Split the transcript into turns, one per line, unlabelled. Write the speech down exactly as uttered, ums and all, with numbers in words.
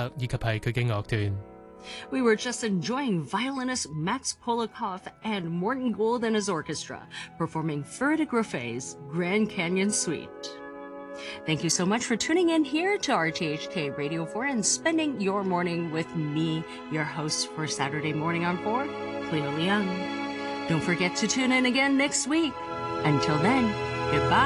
以及係佢嘅樂團。
We were just enjoying violinist Max Polakov and Morton Gould and his orchestra performing Feu de Groffet's Grand Canyon Suite. Thank you so much for tuning in here to R T H K Radio four and spending your morning with me, your host for Saturday Morning on four, Cleo Leung. Don't forget to tune in again next week. Until then, goodbye.